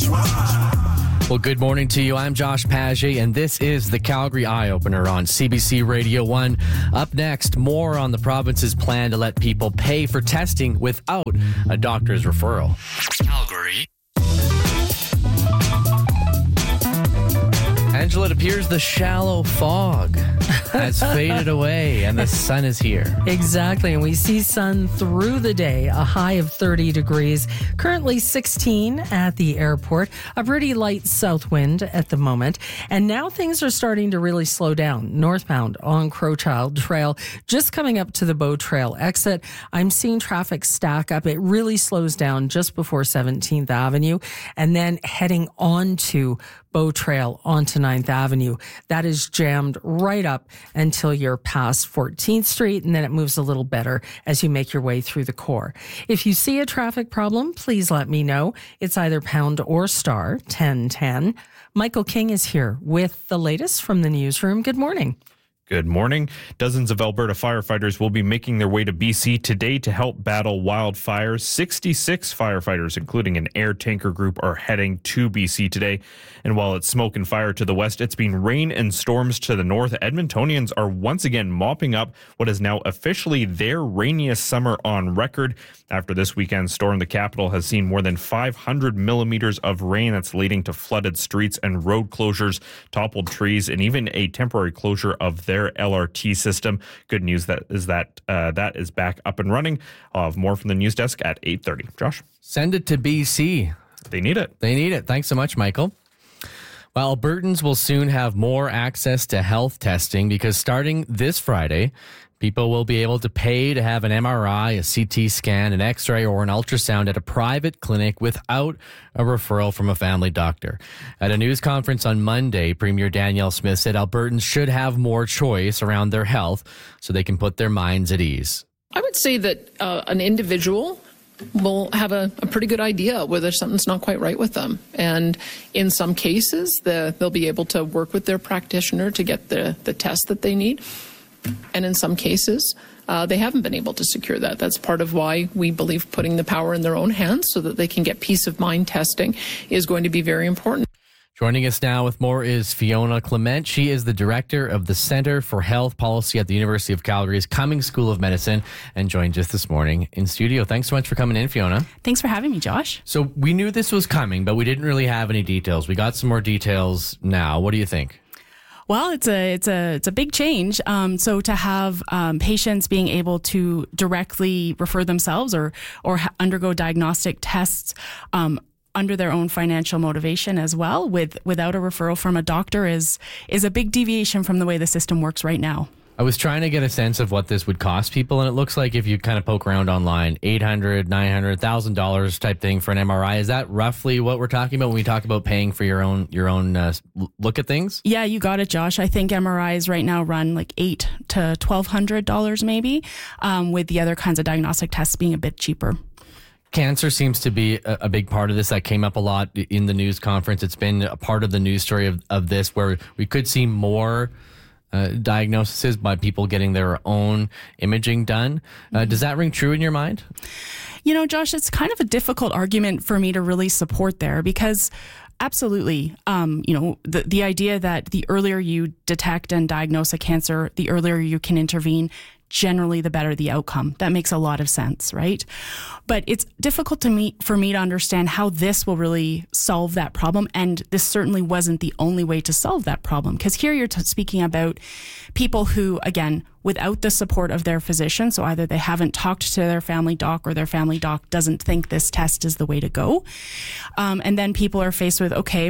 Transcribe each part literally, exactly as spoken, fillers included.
Well, good morning to you. I'm Josh Paget, and this is the Calgary Eye Opener on C B C Radio one. Up next, more on the province's plan to let people pay for testing without a doctor's referral. Calgary. Angela, it appears the shallow fog has faded away and the sun is here. Exactly, and we see sun through the day, a high of thirty degrees, currently sixteen at the airport, a pretty light south wind at the moment, and now things are starting to really slow down. Northbound on Crowchild Trail, just coming up to the Bow Trail exit, I'm seeing traffic stack up. It really slows down just before seventeenth Avenue, and then heading on to Bow Trail onto ninth Avenue. That is jammed right up until you're past fourteenth Street, and then it moves a little better as you make your way through the core. If you see a traffic problem, please let me know. It's either pound or star ten ten. Michael King is here with the latest from the newsroom. Good morning. Good morning. Dozens of Alberta firefighters will be making their way to B C today to help battle wildfires. sixty-six firefighters, including an air tanker group, are heading to B C today. And while it's smoke and fire to the west, it's been rain and storms to the north. Edmontonians are once again mopping up what is now officially their rainiest summer on record. After this weekend's storm, the capital has seen more than five hundred millimeters of rain that's leading to flooded streets and road closures, toppled trees, and even a temporary closure of their L R T system. Good news that is that uh, that is back up and running. I'll have more from the news desk at eight thirty. Josh? Send it to B C. They need it. They need it. Thanks so much, Michael. Well, Albertans will soon have more access to health testing because starting this Friday, people will be able to pay to have an M R I, a C T scan, an X-ray, or an ultrasound at a private clinic without a referral from a family doctor. At a news conference on Monday, Premier Danielle Smith said Albertans should have more choice around their health so they can put their minds at ease. I would say that uh, an individual will have a, a pretty good idea whether something's not quite right with them. And in some cases, the, they'll be able to work with their practitioner to get the, the test that they need. And in some cases, uh, they haven't been able to secure that. That's part of why we believe putting the power in their own hands so that they can get peace of mind testing is going to be very important. Joining us now with more is Fiona Clement. She is the director of the Centre for Health Policy at the University of Calgary's Cummings School of Medicine and joined us this morning in studio. Thanks so much for coming in, Fiona. Thanks for having me, Josh. So we knew this was coming, but we didn't really have any details. We got some more details now. What do you think? Well, it's a it's a it's a big change. Um, so to have um, patients being able to directly refer themselves or or ha- undergo diagnostic tests um, under their own financial motivation as well, with without a referral from a doctor, is is a big deviation from the way the system works right now. I was trying to get a sense of what this would cost people, and it looks like if you kind of poke around online, eight hundred dollars, nine hundred dollars, one thousand dollars type thing for an M R I. Is that roughly what we're talking about when we talk about paying for your own your own uh, look at things? Yeah, you got it, Josh. I think M R Is right now run like eight to twelve hundred dollars maybe, um, with the other kinds of diagnostic tests being a bit cheaper. Cancer seems to be a, a big part of this. That came up a lot in the news conference. It's been a part of the news story of, of this, where we could see more uh, diagnoses by people getting their own imaging done. Uh, mm-hmm. Does that ring true in your mind? You know, Josh, it's kind of a difficult argument for me to really support there because absolutely, um, you know, the, the idea that the earlier you detect and diagnose a cancer, the earlier you can intervene, generally the better the outcome. That makes a lot of sense, right? But it's difficult to me for me to understand how this will really solve that problem. And this certainly wasn't the only way to solve that problem. Because here you're t- speaking about people who, again, without the support of their physician, so either they haven't talked to their family doc or their family doc doesn't think this test is the way to go. Um, and then people are faced with, okay,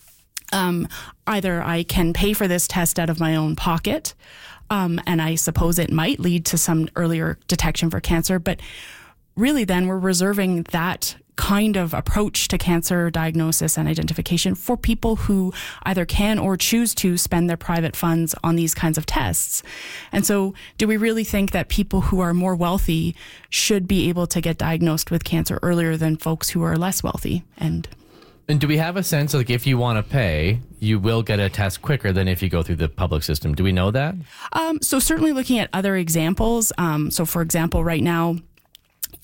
um, either I can pay for this test out of my own pocket, Um, and I suppose it might lead to some earlier detection for cancer. But really, then we're reserving that kind of approach to cancer diagnosis and identification for people who either can or choose to spend their private funds on these kinds of tests. And so do we really think that people who are more wealthy should be able to get diagnosed with cancer earlier than folks who are less wealthy? And And do we have a sense, like, if you want to pay, you will get a test quicker than if you go through the public system? Do we know that? Um, so certainly looking at other examples. Um, so, for example, right now,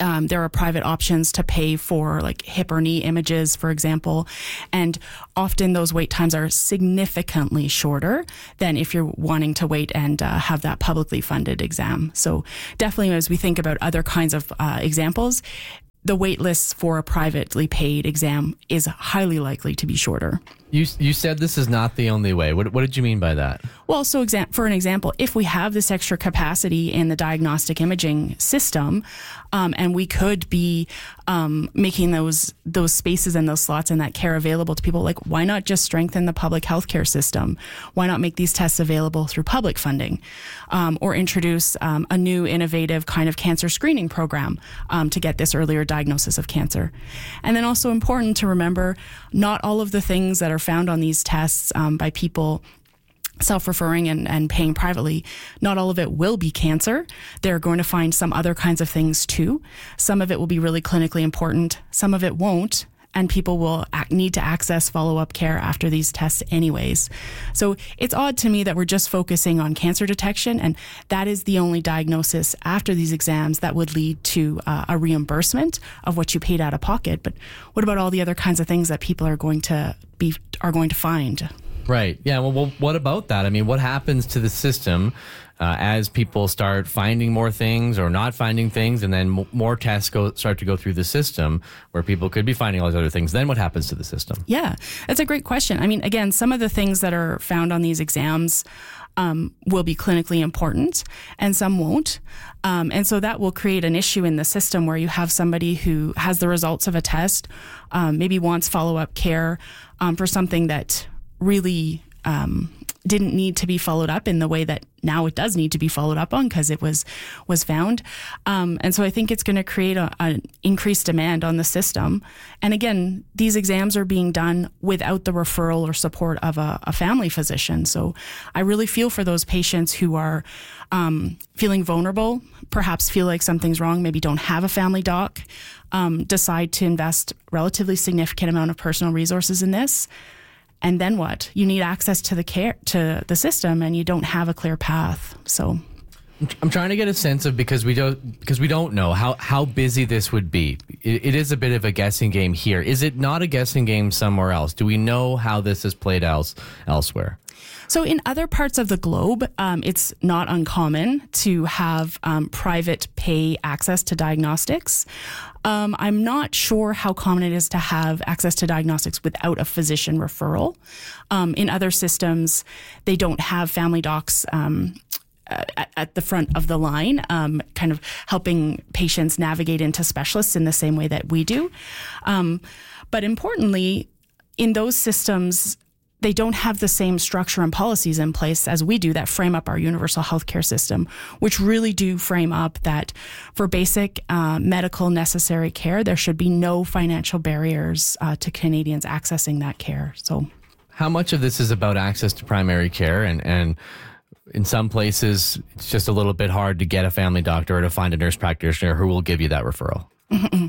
Um, there are private options to pay for like hip or knee images, for example. And often those wait times are significantly shorter than if you're wanting to wait and uh, have that publicly funded exam. So definitely as we think about other kinds of uh, examples, the wait lists for a privately paid exam is highly likely to be shorter. You you said this is not the only way. What what did you mean by that? Well, so exam- for an example, if we have this extra capacity in the diagnostic imaging system, um, and we could be um, making those those spaces and those slots and that care available to people, like why not just strengthen the public healthcare system? Why not make these tests available through public funding, um, or introduce um, a new innovative kind of cancer screening program um, to get this earlier diagnosis of cancer? And then also important to remember, not all of the things that are found on these tests um, by people self-referring and, and paying privately, not all of it will be cancer. They're going to find some other kinds of things too. Some of it will be really clinically important. Some of it won't. And people will ac- need to access follow-up care after these tests anyways. So it's odd to me that we're just focusing on cancer detection, and that is the only diagnosis after these exams that would lead to uh, a reimbursement of what you paid out of pocket. But what about all the other kinds of things that people are going to be are going to find? Right. Yeah. Well, well, what about that? I mean, what happens to the system uh, as people start finding more things or not finding things, and then m- more tests go start to go through the system where people could be finding all these other things? Then what happens to the system? Yeah, that's a great question. I mean, again, some of the things that are found on these exams um, will be clinically important and some won't. Um, and so that will create an issue in the system where you have somebody who has the results of a test, um, maybe wants follow-up care um, for something that really um, didn't need to be followed up in the way that now it does need to be followed up on because it was was found. Um, and so I think it's going to create an increased demand on the system. And again, these exams are being done without the referral or support of a, a family physician. So I really feel for those patients who are um, feeling vulnerable, perhaps feel like something's wrong, maybe don't have a family doc, um, decide to invest relatively significant amount of personal resources in this. And then what? You need access to the care, to the system, and you don't have a clear path. So I'm trying to get a sense of, because we don't because we don't know how, how busy this would be. It, it is a bit of a guessing game here. Is it not a guessing game somewhere else? Do we know how this is played else elsewhere? So in other parts of the globe, um, it's not uncommon to have um, private pay access to diagnostics. Um, I'm not sure how common it is to have access to diagnostics without a physician referral. Um, in other systems, they don't have family docs um, at, at the front of the line, um, kind of helping patients navigate into specialists in the same way that we do. Um, but importantly, in those systems, they don't have the same structure and policies in place as we do that frame up our universal healthcare system, which really do frame up that for basic uh, medical necessary care, there should be no financial barriers uh, to Canadians accessing that care. So, how much of this is about access to primary care? And, and in some places, it's just a little bit hard to get a family doctor or to find a nurse practitioner who will give you that referral. Mm-hmm.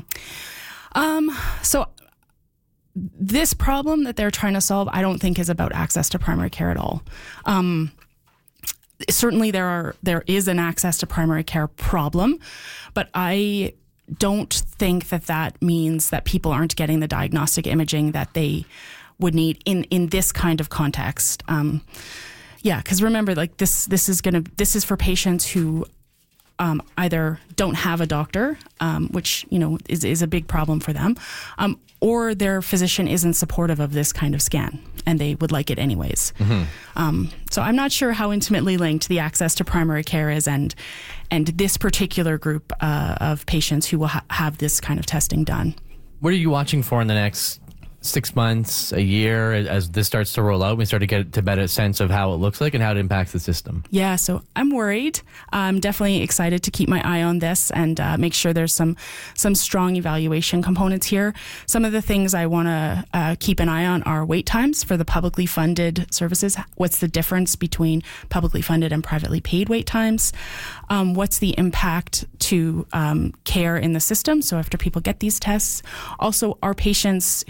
Um, so this problem that they're trying to solve, I don't think is about access to primary care at all. Um, certainly there are there is an access to primary care problem, but I don't think that that means that people aren't getting the diagnostic imaging that they would need in, in this kind of context. Um, yeah, because remember, like this this is gonna this is for patients who Um, either don't have a doctor, um, which, you know, is, is a big problem for them, um, or their physician isn't supportive of this kind of scan and they would like it anyways. Mm-hmm. Um, so I'm not sure how intimately linked the access to primary care is and and this particular group uh, of patients who will ha- have this kind of testing done. What are you watching for in the next six months, a year, as this starts to roll out? We start to get to better sense of how it looks like and how it impacts the system. Yeah, so I'm worried. I'm definitely excited to keep my eye on this and uh, make sure there's some some strong evaluation components here. Some of the things I want to uh, keep an eye on are wait times for the publicly funded services. What's the difference between publicly funded and privately paid wait times? Um, what's the impact to um, care in the system? So after people get these tests, also are patients who have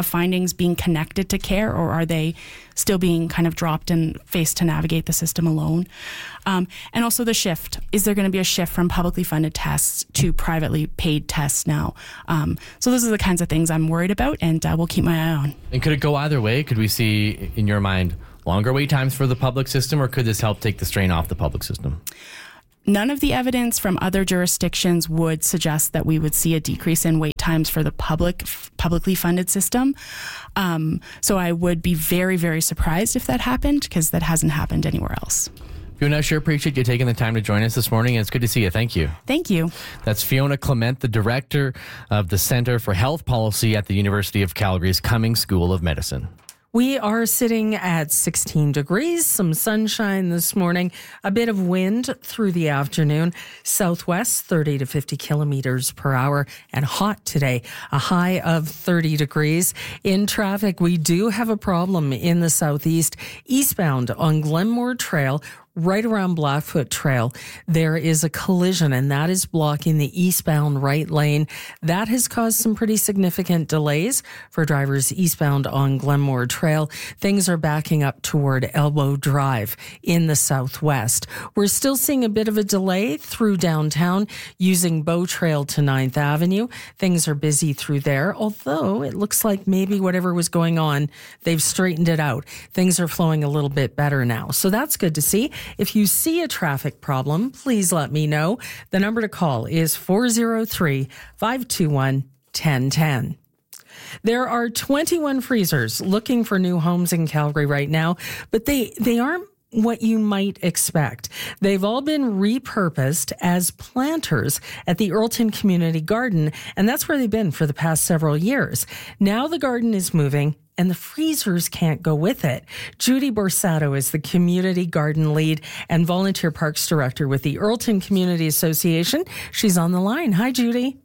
have findings being connected to care, or are they still being kind of dropped and faced to navigate the system alone? Um, and also the shift. Is there going to be a shift from publicly funded tests to privately paid tests now? Um, so those are the kinds of things I'm worried about, and uh, we'll keep my eye on. And could it go either way? Could we see, in your mind, longer wait times for the public system, or could this help take the strain off the public system? None of the evidence from other jurisdictions would suggest that we would see a decrease in wait times for the public, publicly funded system. Um, so I would be very, very surprised if that happened, because that hasn't happened anywhere else. Fiona, I sure appreciate you taking the time to join us this morning, and it's good to see you. Thank you. Thank you. That's Fiona Clement, the director of the Centre for Health Policy at the University of Calgary's Cummings School of Medicine. We are sitting at sixteen degrees, some sunshine this morning, a bit of wind through the afternoon, southwest thirty to fifty kilometers per hour, and hot today, a high of thirty degrees. In traffic, we do have a problem in the southeast, eastbound on Glenmore Trail, right around Blackfoot Trail. There is a collision, and that is blocking the eastbound right lane. That has caused some pretty significant delays for drivers eastbound on Glenmore Trail. Things are backing up toward Elbow Drive in the southwest. We're still seeing a bit of a delay through downtown using Bow Trail to ninth Avenue. Things are busy through there, although it looks like maybe whatever was going on, they've straightened it out. Things are flowing a little bit better now. So that's good to see. If you see a traffic problem, please let me know. The number to call is four oh three, five two one, one oh one oh. There are twenty-one freezers looking for new homes in Calgary right now, but they, they aren't what you might expect. They've all been repurposed as planters at the Earlton Community Garden, and that's where they've been for the past several years. Now the garden is moving, and the freezers can't go with it. Judy Borsato is the Community Garden Lead and Volunteer Parks Director with the Earlton Community Association. She's on the line. Hi, Judy.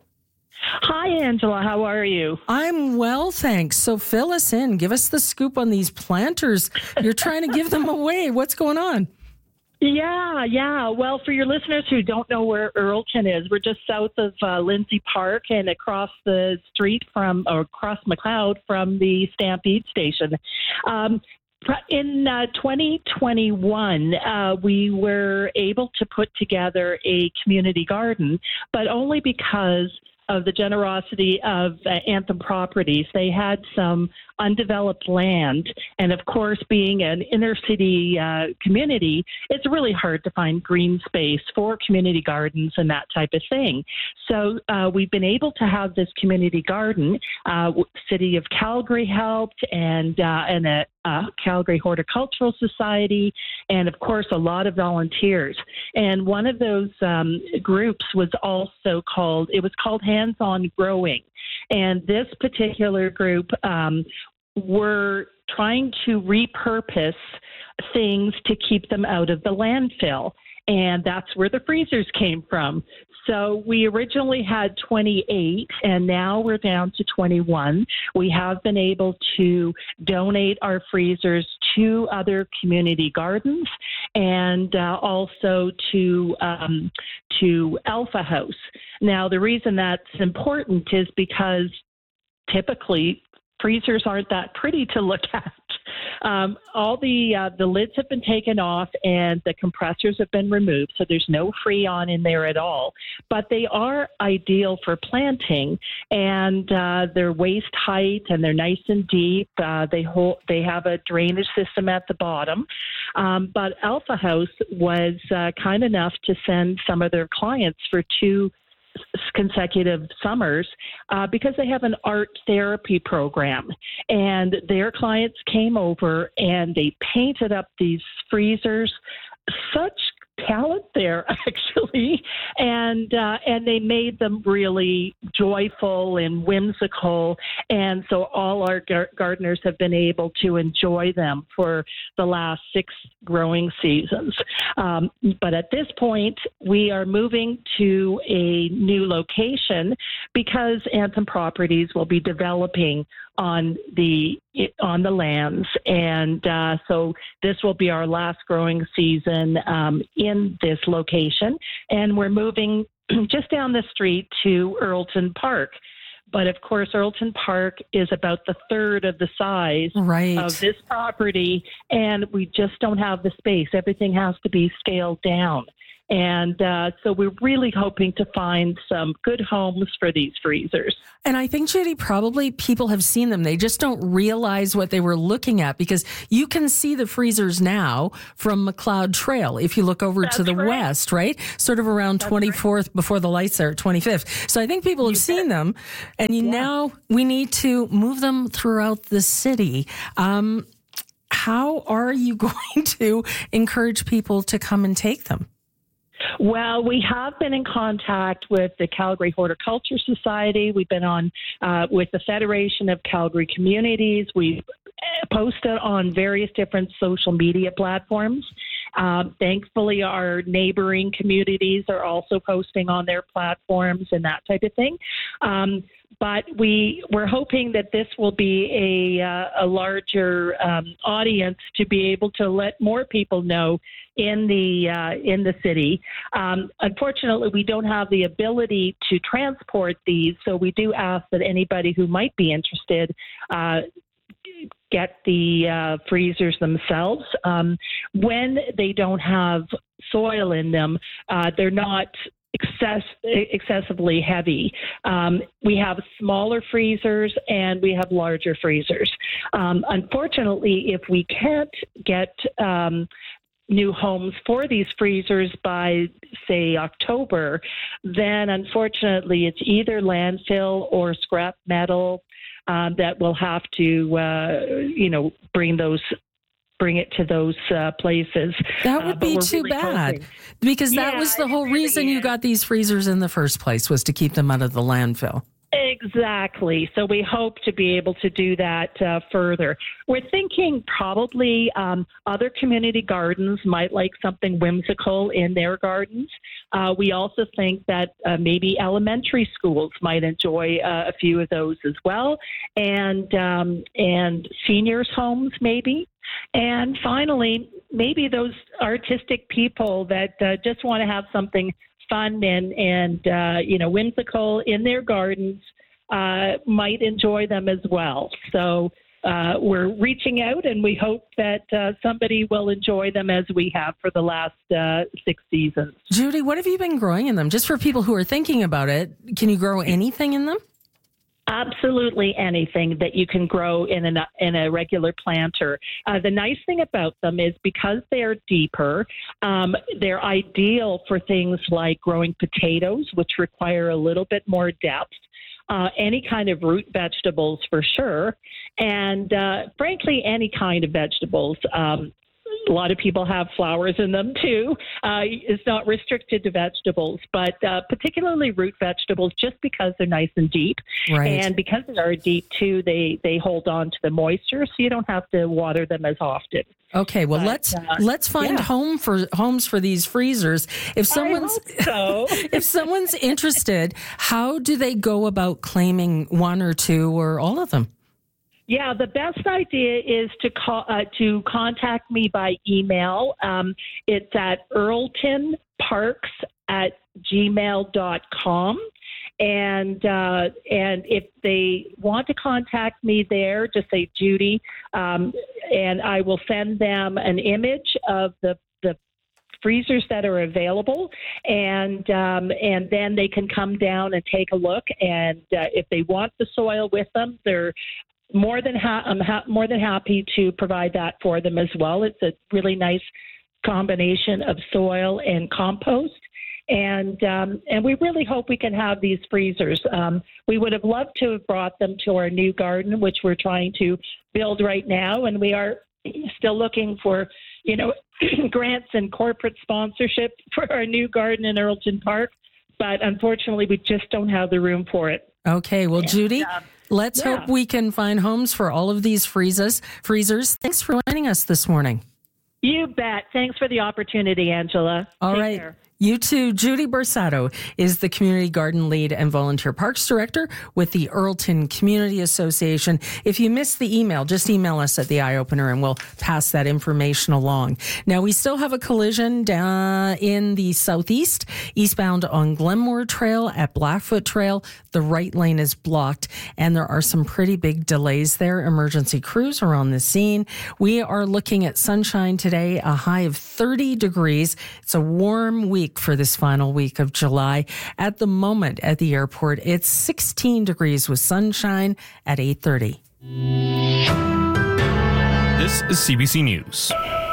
Hi, Angela. How are you? I'm well, thanks. So fill us in. Give us the scoop on these planters. You're trying to give them away. What's going on? Yeah, yeah. Well, for your listeners who don't know where Earlton is, we're just south of uh, Lindsay Park and across the street from, or across McLeod from the Stampede Station. Um, in uh, twenty twenty-one, uh, we were able to put together a community garden, but only because of the generosity of uh, Anthem Properties. They had some undeveloped land, and of course, being an inner city uh, community, it's really hard to find green space for community gardens and that type of thing. So uh, we've been able to have this community garden. Uh, City of Calgary helped, and uh, and a uh, Calgary Horticultural Society, and of course, a lot of volunteers. And one of those um, groups was also called, it was called Hands On Growing. And this particular group um, were trying to repurpose things to keep them out of the landfill. And that's where the freezers came from. So we originally had twenty-eight, and now we're down to twenty-one. We have been able to donate our freezers to other community gardens, and uh, also to um, to Alpha House. Now, the reason that's important is because typically freezers aren't that pretty to look at. Um, all the uh, the lids have been taken off and the compressors have been removed, so there's no Freon in there at all. But they are ideal for planting, and uh, they're waist height and they're nice and deep. Uh, they hold, they have a drainage system at the bottom. Um, but Alpha House was uh, kind enough to send some of their clients for two consecutive summers uh, because they have an art therapy program, and their clients came over and they painted up these freezers. Such talent there, actually, and uh, and they made them really joyful and whimsical, and so all our gar- gardeners have been able to enjoy them for the last six growing seasons. Um, but at this point, we are moving to a new location because Anthem Properties will be developing on the on the lands, and uh, so this will be our last growing season um, in this location, and we're moving just down the street to Earlton Park. But of course, Earlton Park is about the third of the size right. of this property, and we just don't have the space. Everything has to be scaled down. And uh, so we're really hoping to find some good homes for these freezers. And I think, Judy, probably people have seen them. They just don't realize what they were looking at, because you can see the freezers now from McLeod Trail if you look over That's to the right. west, right? Sort of around That's twenty-fourth right. before the lights are at twenty-fifth. So I think people have You seen bet. them. And you, Yeah. now we need to move them throughout the city. Um, how are you going to encourage people to come and take them? Well, we have been in contact with the Calgary Horticulture Society. We've been on uh, with the Federation of Calgary Communities. We've posted on various different social media platforms. Um, thankfully, our neighboring communities are also posting on their platforms and that type of thing. Um, But we, we're hoping that this will be a, uh, a larger um, audience to be able to let more people know in the uh, in the city. Um, unfortunately, we don't have the ability to transport these, so we do ask that anybody who might be interested uh, get the uh, freezers themselves. Um, when they don't have soil in them, uh, they're not Excess, excessively heavy. Um, we have smaller freezers and we have larger freezers. Um, unfortunately, if we can't get um, new homes for these freezers by, say, October, then unfortunately it's either landfill or scrap metal um, that will have to, uh, you know, bring those bring it to those uh, places. That Uh, would but be we're too really bad, hoping- because that Yeah, was the it whole really reason you is. got these freezers in the first place, was to keep them out of the landfill. Exactly. So we hope to be able to do that uh, further. We're thinking probably um, other community gardens might like something whimsical in their gardens. Uh, we also think that uh, maybe elementary schools might enjoy uh, a few of those as well, and um, and seniors' homes maybe. And finally, maybe those artistic people that uh, just want to have something fun and, and uh, you know, whimsical in their gardens uh, might enjoy them as well. So uh, we're reaching out, and we hope that uh, somebody will enjoy them as we have for the last uh, six seasons. Judy, what have you been growing in them? Just for people who are thinking about it, can you grow anything in them? Absolutely anything that you can grow in a, in a regular planter. Uh, the nice thing about them is because they're deeper, um, they're ideal for things like growing potatoes, which require a little bit more depth. Uh, any kind of root vegetables for sure. And uh, frankly, any kind of vegetables. Um, A lot of people have flowers in them too. Uh, it's not restricted to vegetables, but uh, particularly root vegetables, just because they're nice and deep. Right. And because they are deep too, they, they hold on to the moisture, so you don't have to water them as often. Okay, well But, let's uh, let's find yeah. home for homes for these freezers. If someone's I hope so. if someone's interested, how do they go about claiming one or two or all of them? Yeah, the best idea is to call uh, to contact me by email. Um, it's at earltonparks at gmail dot com. And uh, and if they want to contact me there, just say Judy, um, and I will send them an image of the the freezers that are available, and um, and then they can come down and take a look. And uh, if they want the soil with them, they're more than ha- I'm ha- more than happy to provide that for them as well. It's a really nice combination of soil and compost. And um, and we really hope we can have these freezers. Um, we would have loved to have brought them to our new garden, which we're trying to build right now, and we are still looking for, you know, grants and corporate sponsorship for our new garden in Earlton Park. But unfortunately, we just don't have the room for it. Okay, well, Judy, um, let's yeah. hope we can find homes for all of these freezers. Freezers. Thanks for joining us this morning. You bet. Thanks for the opportunity, Angela. All Take right. care. You too. Judy Borsato is the Community Garden Lead and Volunteer Parks Director with the Earlton Community Association. If you missed the email, just email us at the Eye Opener and we'll pass that information along. Now, we still have a collision down in the southeast, eastbound on Glenmore Trail at Blackfoot Trail. The right lane is blocked and there are some pretty big delays there. Emergency crews are on the scene. We are looking at sunshine today, a high of thirty degrees. It's a warm week for this final week of July. At the moment at the airport, it's sixteen degrees with sunshine at eight thirty. This is C B C News.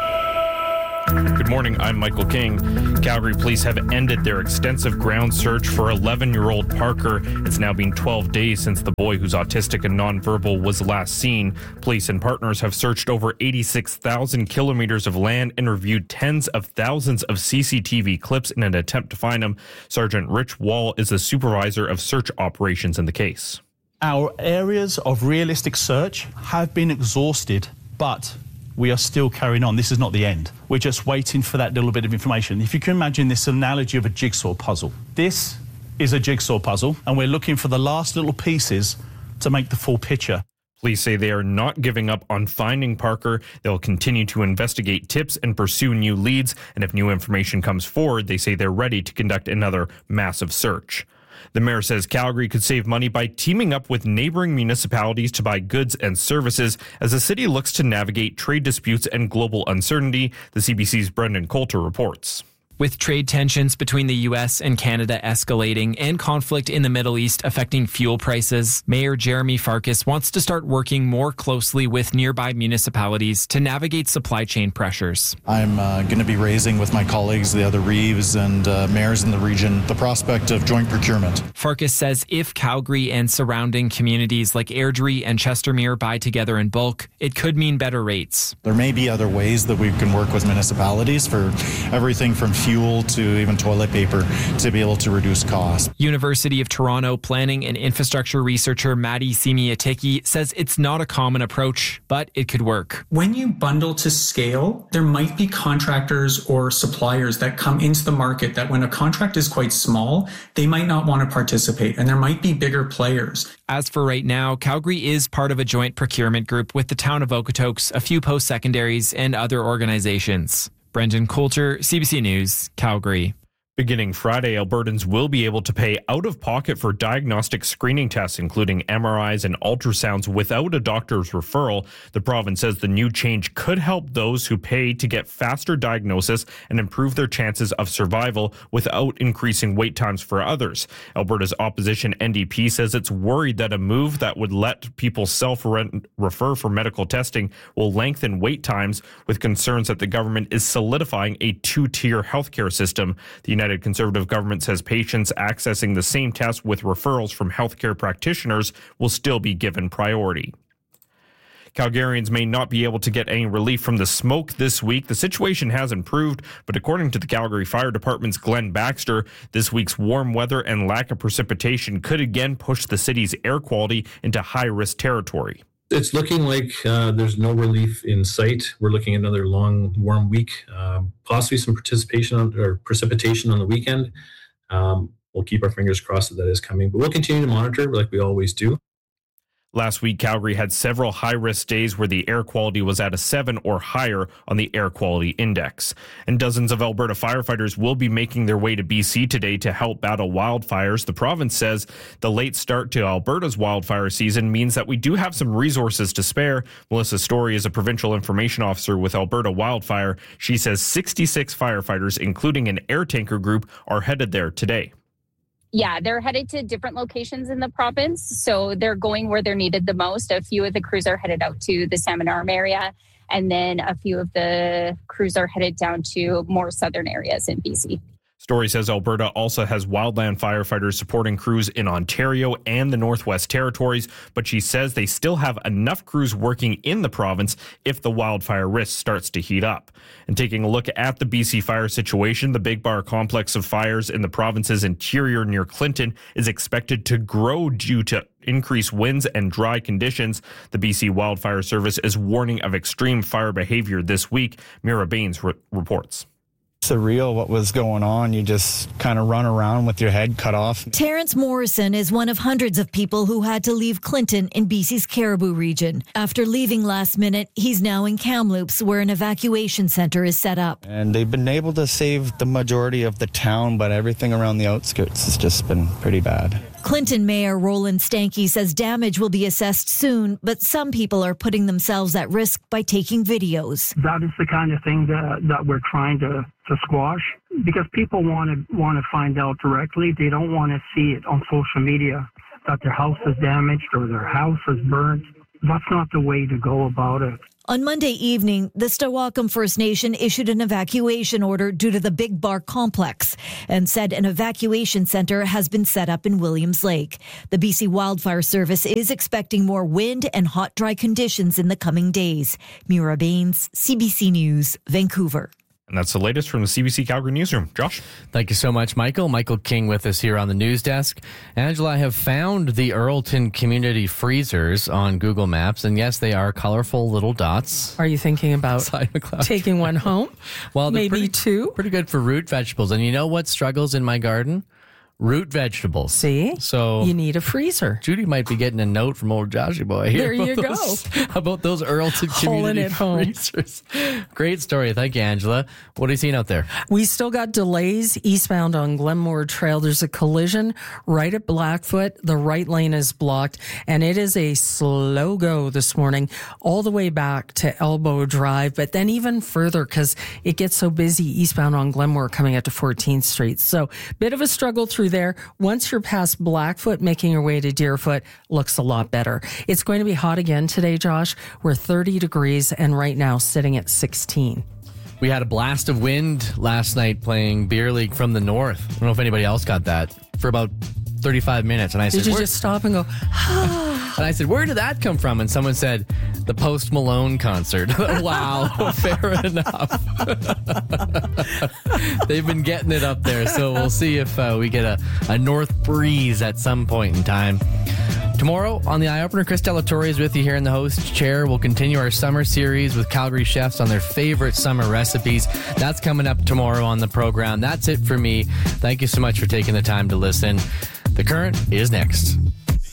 Good morning, I'm Michael King. Calgary police have ended their extensive ground search for eleven-year-old Parker. It's now been twelve days since the boy who's autistic and nonverbal was last seen. Police and partners have searched over eighty-six thousand kilometers of land and reviewed tens of thousands of C C T V clips in an attempt to find him. Sergeant Rich Wall is the supervisor of search operations in the case. Our areas of realistic search have been exhausted, but we are still carrying on. This is not the end. We're just waiting for that little bit of information. If you can imagine this analogy of a jigsaw puzzle. This is a jigsaw puzzle, and we're looking for the last little pieces to make the full picture. Police say they are not giving up on finding Parker. They'll continue to investigate tips and pursue new leads, and if new information comes forward, they say they're ready to conduct another massive search. The mayor says Calgary could save money by teaming up with neighboring municipalities to buy goods and services as the city looks to navigate trade disputes and global uncertainty. The C B C's Brendan Coulter reports. With trade tensions between the U S and Canada escalating and conflict in the Middle East affecting fuel prices, Mayor Jeremy Farkas wants to start working more closely with nearby municipalities to navigate supply chain pressures. I'm uh, going to be raising with my colleagues, the other Reeves and uh, mayors in the region, the prospect of joint procurement. Farkas says if Calgary and surrounding communities like Airdrie and Chestermere buy together in bulk, it could mean better rates. There may be other ways that we can work with municipalities for everything from fuel to even toilet paper to be able to reduce costs. University of Toronto planning and infrastructure researcher Maddie Simiatiki says it's not a common approach, but it could work. When you bundle to scale, there might be contractors or suppliers that come into the market that when a contract is quite small, they might not want to participate, and there might be bigger players. As for right now, Calgary is part of a joint procurement group with the town of Okotoks, a few post-secondaries, and other organizations. Brendan Coulter, C B C News, Calgary. Beginning Friday, Albertans will be able to pay out of pocket for diagnostic screening tests, including M R Is and ultrasounds, without a doctor's referral. The province says the new change could help those who pay to get faster diagnosis and improve their chances of survival without increasing wait times for others. Alberta's opposition N D P says it's worried that a move that would let people self-refer for medical testing will lengthen wait times, with concerns that the government is solidifying a two-tier healthcare system. The United United Conservative government says patients accessing the same test with referrals from healthcare practitioners will still be given priority. Calgarians may not be able to get any relief from the smoke this week. The situation has improved, but according to the Calgary Fire Department's Glenn Baxter, this week's warm weather and lack of precipitation could again push the city's air quality into high-risk territory. It's looking like uh, there's no relief in sight. We're looking at another long, warm week, uh, possibly some participation on, or precipitation on the weekend. Um, we'll keep our fingers crossed that that is coming, but we'll continue to monitor like we always do. Last week, Calgary had several high-risk days where the air quality was at a seven or higher on the Air Quality Index. And dozens of Alberta firefighters will be making their way to B C today to help battle wildfires. The province says the late start to Alberta's wildfire season means that we do have some resources to spare. Melissa Story is a provincial information officer with Alberta Wildfire. She says sixty-six firefighters, including an air tanker group, are headed there today. Yeah, they're headed to different locations in the province, so they're going where they're needed the most. A few of the crews are headed out to the Salmon Arm area, and then a few of the crews are headed down to more southern areas in B C. Story says Alberta also has wildland firefighters supporting crews in Ontario and the Northwest Territories, but she says they still have enough crews working in the province if the wildfire risk starts to heat up. And taking a look at the B C fire situation, the Big Bar complex of fires in the province's interior near Clinton is expected to grow due to increased winds and dry conditions. The B C Wildfire Service is warning of extreme fire behavior this week. Mira Baines re- reports. Surreal what was going on. You just kind of run around with your head cut off. Terrence Morrison is one of hundreds of people who had to leave Clinton in B C's Caribou region. After leaving last minute, he's now in Kamloops, where an evacuation center is set up. And they've been able to save the majority of the town, but everything around the outskirts has just been pretty bad. Clinton Mayor Roland Stanky says damage will be assessed soon, but some people are putting themselves at risk by taking videos. That is the kind of thing that, that we're trying to, to squash, because people want to want to find out directly. They don't want to see it on social media that their house is damaged or their house is burnt. That's not the way to go about it. On Monday evening, the Stawakam First Nation issued an evacuation order due to the Big Bar complex and said an evacuation center has been set up in Williams Lake. The B C Wildfire Service is expecting more wind and hot, dry conditions in the coming days. Mira Baines, C B C News, Vancouver. And that's the latest from the C B C Calgary Newsroom. Josh? Thank you so much, Michael. Michael King with us here on the news desk. Angela, I have found the Earlton Community Freezers on Google Maps, and yes, they are colorful little dots. Are you thinking about taking one home? Well, maybe pretty, two? Pretty good for root vegetables. And you know what struggles in my garden? Root vegetables. See? So you need a freezer. Judy might be getting a note from old Joshy Boy here. There you those, go. About those Earlton Community Freezers. Great story. Thank you, Angela. What are you seeing out there? We still got delays eastbound on Glenmore Trail. There's a collision right at Blackfoot. The right lane is blocked, and it is a slow go this morning all the way back to Elbow Drive, but then even further because it gets so busy eastbound on Glenmore coming out to fourteenth Street. So bit of a struggle through there. Once you're past Blackfoot, making your way to Deerfoot, looks a lot better. It's going to be hot again today, Josh. We're thirty degrees and right now sitting at sixteen. We had a blast of wind last night playing beer league from the north. I don't know if anybody else got that for about thirty-five minutes. And I did said, you just stop and go, and I said, where did that come from? And someone said, the Post Malone concert. Wow, fair enough. They've been getting it up there, so we'll see if uh, we get a, a north breeze at some point in time. Tomorrow on the Eye Opener, Chris Delatorre is with you here in the host chair. We'll continue our summer series with Calgary chefs on their favorite summer recipes. That's coming up tomorrow on the program. That's it for me. Thank you so much for taking the time to listen. The Current is next.